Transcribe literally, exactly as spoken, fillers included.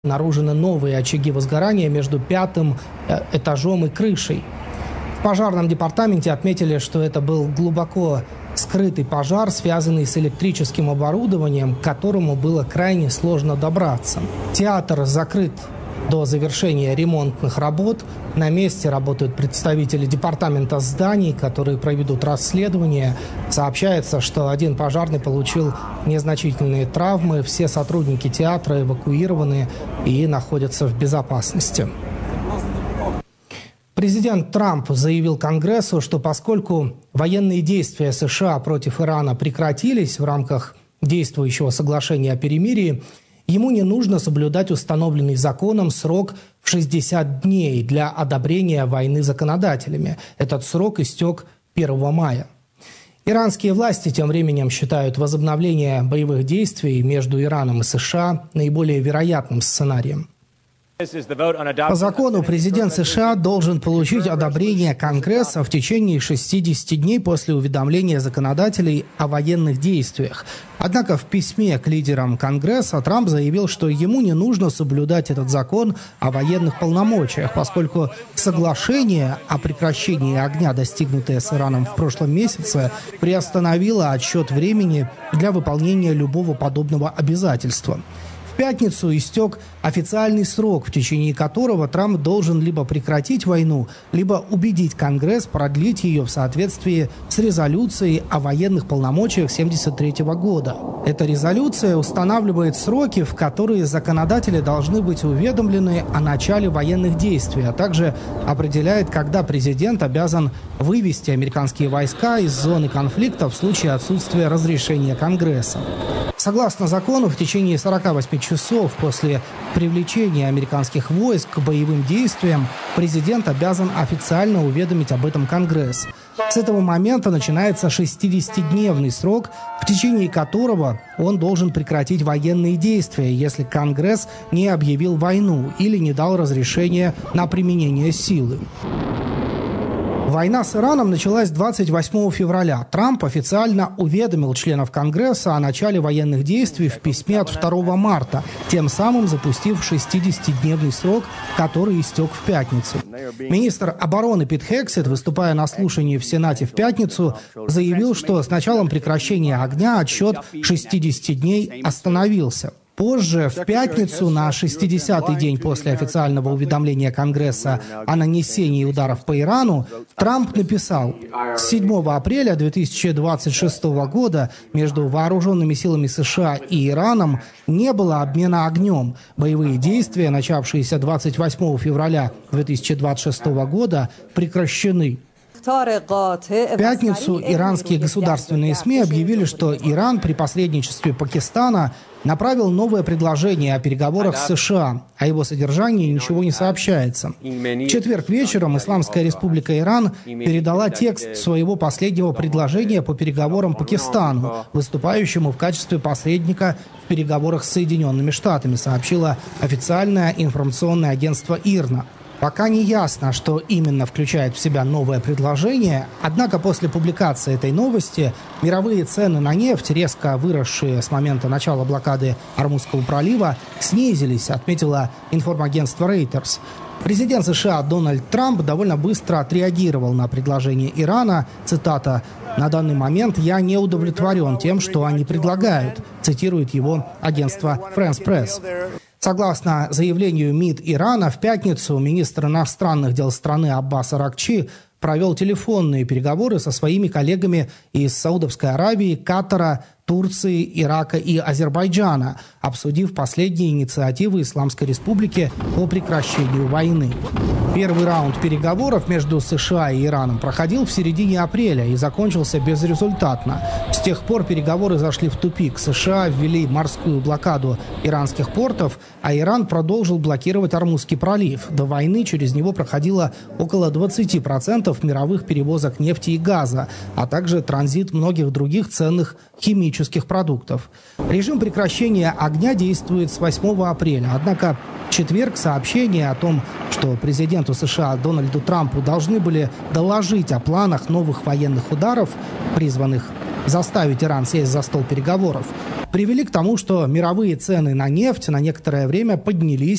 Обнаружены новые очаги возгорания между пятым этажом и крышей. В пожарном департаменте отметили, что это был глубоко скрытый пожар, связанный с электрическим оборудованием, к которому было крайне сложно добраться. Театр закрыт до завершения ремонтных работ. На месте работают представители департамента зданий, которые проведут расследование. Сообщается, что один пожарный получил незначительные травмы. Все сотрудники театра эвакуированы и находятся в безопасности. Президент Трамп заявил Конгрессу, что поскольку военные действия США против Ирана прекратились в рамках действующего соглашения о перемирии, ему не нужно соблюдать установленный законом срок в шестьдесят дней для одобрения войны законодателями. Этот срок истек первого мая. Иранские власти тем временем считают возобновление боевых действий между Ираном и США наиболее вероятным сценарием. По закону президент США должен получить одобрение Конгресса в течение шестидесяти дней после уведомления законодателей о военных действиях. Однако в письме к лидерам Конгресса Трамп заявил, что ему не нужно соблюдать этот закон о военных полномочиях, поскольку соглашение о прекращении огня, достигнутое с Ираном в прошлом месяце, приостановило отсчет времени для выполнения любого подобного обязательства. В пятницу истек официальный срок, в течение которого Трамп должен либо прекратить войну, либо убедить Конгресс продлить ее в соответствии с резолюцией о военных полномочиях тысяча девятьсот семьдесят третьего года. Эта резолюция устанавливает сроки, в которые законодатели должны быть уведомлены о начале военных действий, а также определяет, когда президент обязан вывести американские войска из зоны конфликта в случае отсутствия разрешения Конгресса. Согласно закону, в течение сорока восьми часов после привлечения американских войск к боевым действиям президент обязан официально уведомить об этом Конгресс. С этого момента начинается шестидесятидневный срок, в течение которого он должен прекратить военные действия, если Конгресс не объявил войну или не дал разрешения на применение силы. Война с Ираном началась двадцать восьмого февраля. Трамп официально уведомил членов Конгресса о начале военных действий в письме от второго марта, тем самым запустив шестидесятидневный срок, который истек в пятницу. Министр обороны Пит Хексет, выступая на слушании в Сенате в пятницу, заявил, что с началом прекращения огня отсчет шестидесяти дней остановился. Позже, в пятницу, на шестидесятый день после официального уведомления Конгресса о нанесении ударов по Ирану, Трамп написал: «С седьмого апреля две тысячи двадцать шестого года между вооруженными силами США и Ираном не было обмена огнем. Боевые действия, начавшиеся двадцать восьмого февраля две тысячи двадцать шестого года, прекращены». В пятницу иранские государственные СМИ объявили, что Иран при посредничестве Пакистана направил новое предложение о переговорах с США. О его содержании ничего не сообщается. В четверг вечером Исламская Республика Иран передала текст своего последнего предложения по переговорам Пакистану, выступающему в качестве посредника в переговорах с Соединенными Штатами, сообщило официальное информационное агентство ИРНА. Пока не ясно, что именно включает в себя новое предложение, однако после публикации этой новости мировые цены на нефть, резко выросшие с момента начала блокады Ормузского пролива, снизились, отметило информагентство Reuters. Президент США Дональд Трамп довольно быстро отреагировал на предложение Ирана. Цитата: «На данный момент я не удовлетворен тем, что они предлагают», цитирует его агентство France Press. Согласно заявлению МИД Ирана, в пятницу министр иностранных дел страны Аббас Аракчи провел телефонные переговоры со своими коллегами из Саудовской Аравии, Катара, Турции, Ирака и Азербайджана, обсудив последние инициативы Исламской Республики по прекращению войны. Первый раунд переговоров между США и Ираном проходил в середине апреля и закончился безрезультатно. С тех пор переговоры зашли в тупик. США ввели морскую блокаду иранских портов, а Иран продолжил блокировать Ормузский пролив. До войны через него проходило около двадцати процентов мировых перевозок нефти и газа, а также транзит многих других ценных химических продуктов. Режим прекращения огня действует с восьмого апреля. Однако в четверг сообщение о том, что президенту США Дональду Трампу должны были доложить о планах новых военных ударов, призванных заставить Иран сесть за стол переговоров, привели к тому, что мировые цены на нефть на некоторое время поднялись